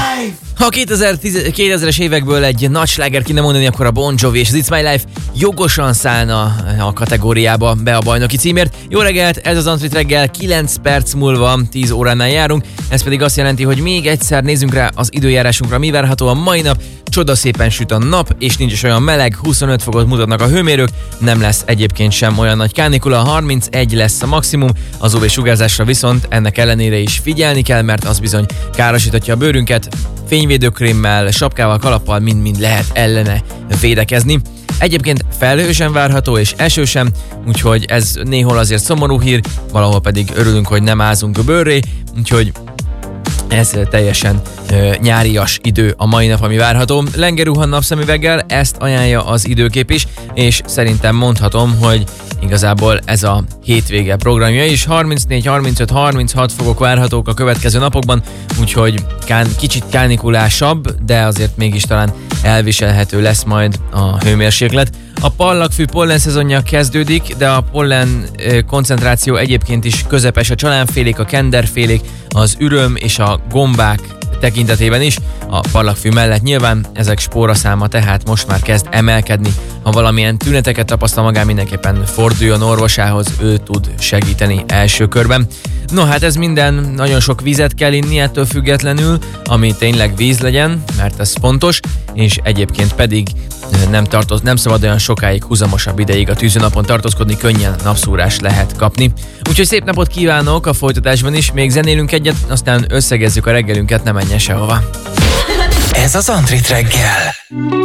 Ha 2000-es évekből egy nagy sláger kéne mondani, akkor a Bon Jovi és az It's My Life jogosan szállna a kategóriába be a bajnoki címért. Jó reggelt, ez az Antrit reggel, 9 perc múlva 10 óránál járunk, ez pedig azt jelenti, hogy még egyszer nézzünk rá az időjárásunkra, mi várható a mai nap. Csodaszépen süt a nap, és nincs is olyan meleg, 25 fokot mutatnak a hőmérők, nem lesz egyébként sem olyan nagy kánikula, 31 lesz a maximum, az UV-sugárzásra viszont ennek ellenére is figyelni kell, mert az bizony károsíthatja a bőrünket, fényvédőkrémmel, sapkával, kalappal mind-mind lehet ellene védekezni. Egyébként felhősen várható és esősen, úgyhogy ez néhol azért szomorú hír, valahol pedig örülünk, hogy nem ázunk a bőrré, úgyhogy ez teljesen nyárias idő a mai nap, ami várható. Lengerúhan napszemüveggel, ezt ajánlja az időkép is, és szerintem mondhatom, hogy igazából ez a hétvége programja is. 34, 35, 36 fokok várhatók a következő napokban, úgyhogy kicsit kánikulásabb, de azért mégis talán elviselhető lesz majd a hőmérséklet. A pallagfű pollen szezonja kezdődik, de a pollen koncentráció egyébként is közepes, a csalánfélék, a kenderfélék, az üröm és a gombák tekintetében is. A pallagfű mellett nyilván ezek spóraszáma tehát most már kezd emelkedni. Ha valamilyen tüneteket tapasztal magán, mindenképpen forduljon orvosához, ő tud segíteni első körben. No hát ez minden, nagyon sok vizet kell inni ettől függetlenül, ami tényleg víz legyen, mert ez fontos, és egyébként pedig nem szabad olyan sokáig, húzamosabb ideig a tűzőnapon tartózkodni, könnyen napszúrás lehet kapni. Úgyhogy szép napot kívánok a folytatásban is, még zenélünk egyet, aztán összegezzük a reggelünket, ne menjen sehova. Ez az Antrit reggel.